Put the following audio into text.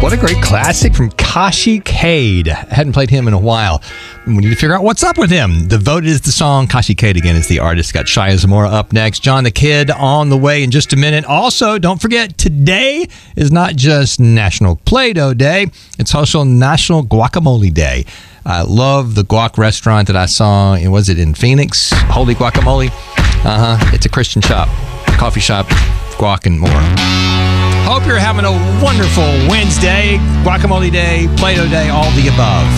What a great classic from Kashi Cade. Hadn't played him in a while. We need to figure out what's up with him. Devoted is the song. Kashi Cade again is the artist. Got Shia Zamora up next. John the Kid on the way in just a minute. Also, don't forget, today is not just National Play-Doh Day. It's also National Guacamole Day. I love the guac restaurant that I saw. Was it in Phoenix? Holy Guacamole. It's a Christian shop, coffee shop, guac and more. Hope you're having a wonderful Wednesday, Guacamole Day, Play-Doh Day, all the above.